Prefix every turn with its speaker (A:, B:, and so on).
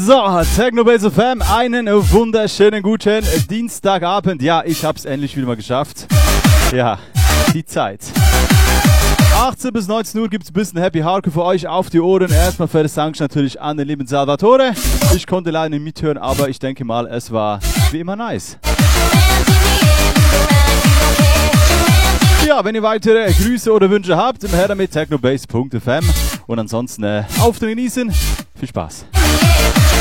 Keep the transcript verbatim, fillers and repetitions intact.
A: So, Technobase F M, einen wunderschönen guten Dienstagabend. Ja, ich hab's endlich wieder mal geschafft. Ja, die Zeit. achtzehn bis neunzehn Uhr gibt's ein bisschen Happy Hardcore für euch auf die Ohren. Erstmal fettes Dank natürlich an den lieben Salvatore. Ich konnte leider nicht mithören, aber ich denke mal, es war wie immer nice. Ja, wenn ihr weitere Grüße oder Wünsche habt, her damit technobase punkt f m und ansonsten äh, auf den Genießen. Viel Spaß.